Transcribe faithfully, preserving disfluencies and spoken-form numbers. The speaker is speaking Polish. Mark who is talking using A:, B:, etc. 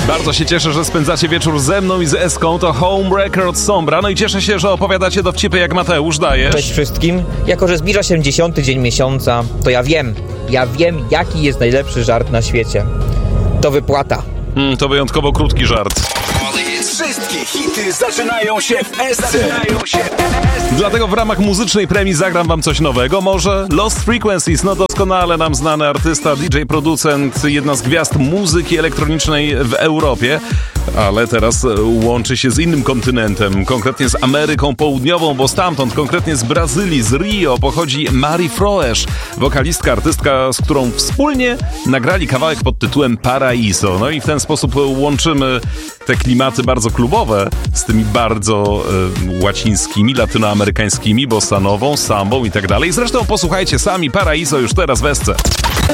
A: Bardzo się cieszę, że spędzacie wieczór ze mną i z Eską. To Home Record Sombra. No i cieszę się, że opowiadacie dowcipy jak Mateusz, dajesz.
B: Cześć wszystkim. Jako że zbliża się dziesiąty dzień miesiąca, to ja wiem, ja wiem, jaki jest najlepszy żart na świecie. To wypłata.
A: Mm, to wyjątkowo krótki żart.
C: Wszystkie hity zaczynają się w Esce.
A: Dlatego w ramach muzycznej premii zagram wam coś nowego. Może Lost Frequencies, no doskonale nam znany artysta, D J, producent, jedna z gwiazd muzyki elektronicznej w Europie, ale teraz łączy się z innym kontynentem, konkretnie z Ameryką Południową, bo stamtąd, konkretnie z Brazylii, z Rio, pochodzi Mari Froesz, wokalistka, artystka, z którą wspólnie nagrali kawałek pod tytułem Paraíso. No i w ten sposób łączymy te klimaty bardzo klubowe z tymi bardzo e, łacińskimi, latynoamerykańskimi, bossanową, sambą i tak dalej. Zresztą posłuchajcie sami, Paraíso już teraz w Esce.